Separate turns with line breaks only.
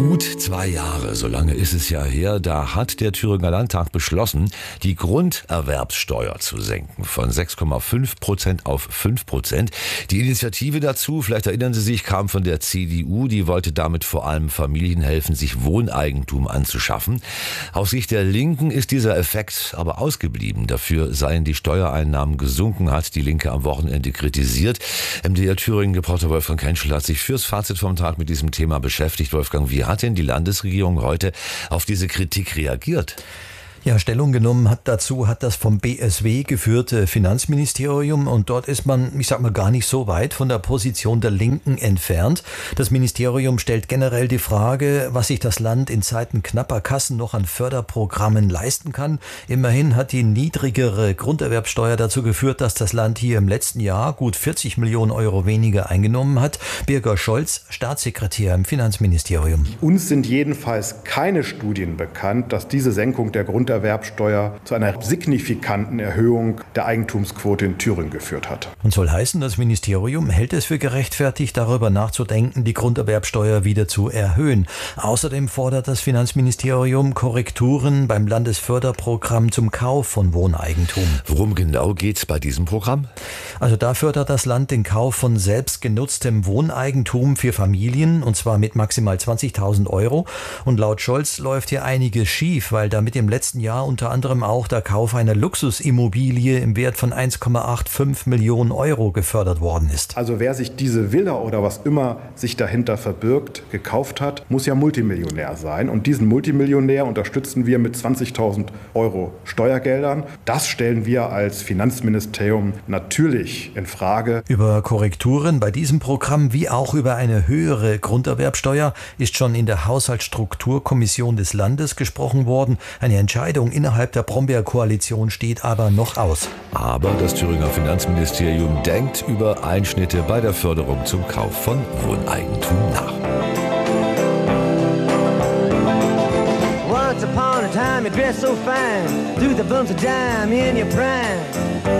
Gut 2 Jahre, so lange ist es ja her, da hat der Thüringer Landtag beschlossen, die Grunderwerbssteuer zu senken von 6,5% auf 5%. Die Initiative dazu, vielleicht erinnern Sie sich, kam von der CDU, die wollte damit vor allem Familien helfen, sich Wohneigentum anzuschaffen. Aus Sicht der Linken ist dieser Effekt aber ausgeblieben. Dafür seien die Steuereinnahmen gesunken, hat die Linke am Wochenende kritisiert. MDR Thüringen-Reporter Wolfgang Kenschel hat sich fürs Fazit vom Tag mit diesem Thema beschäftigt. Wolfgang, wie hat denn die Landesregierung heute auf diese Kritik reagiert?
Ja, Stellung genommen hat das vom BSW geführte Finanzministerium, und dort ist man, gar nicht so weit von der Position der Linken entfernt. Das Ministerium stellt generell die Frage, was sich das Land in Zeiten knapper Kassen noch an Förderprogrammen leisten kann. Immerhin hat die niedrigere Grunderwerbsteuer dazu geführt, dass das Land hier im letzten Jahr gut 40 Millionen Euro weniger eingenommen hat. Birger Scholz, Staatssekretär im Finanzministerium.
Uns sind jedenfalls keine Studien bekannt, dass diese Senkung der Grunderwerbsteuer zu einer signifikanten Erhöhung der Eigentumsquote in Thüringen geführt hat.
Und soll heißen, das Ministerium hält es für gerechtfertigt, darüber nachzudenken, die Grunderwerbsteuer wieder zu erhöhen. Außerdem fordert das Finanzministerium Korrekturen beim Landesförderprogramm zum Kauf von Wohneigentum.
Worum genau geht's bei diesem Programm?
Also da fördert das Land den Kauf von selbstgenutztem Wohneigentum für Familien, und zwar mit maximal 20.000 Euro. Und laut Scholz läuft hier einiges schief, weil damit im letzten Jahr unter anderem auch der Kauf einer Luxusimmobilie im Wert von 1,85 Millionen Euro gefördert worden ist.
Also wer sich diese Villa oder was immer sich dahinter verbirgt, gekauft hat, muss ja Multimillionär sein. Und diesen Multimillionär unterstützen wir mit 20.000 Euro Steuergeldern. Das stellen wir als Finanzministerium natürlich in Frage.
Über Korrekturen bei diesem Programm wie auch über eine höhere Grunderwerbsteuer ist schon in der Haushaltsstrukturkommission des Landes gesprochen worden. Eine Entscheidung innerhalb der Brombeer-Koalition steht aber noch aus.
Aber das Thüringer Finanzministerium denkt über Einschnitte bei der Förderung zum Kauf von Wohneigentum nach.
Once upon a time you dressed so fine, threw the bumps of dime in your prime.